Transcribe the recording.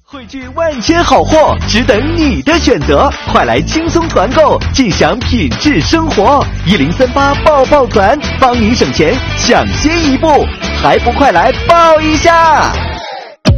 汇聚万千好货，只等你的选择。快来轻松团购，尽享品质生活。1038爆爆团，帮您省钱，抢先一步，还不快来报一下！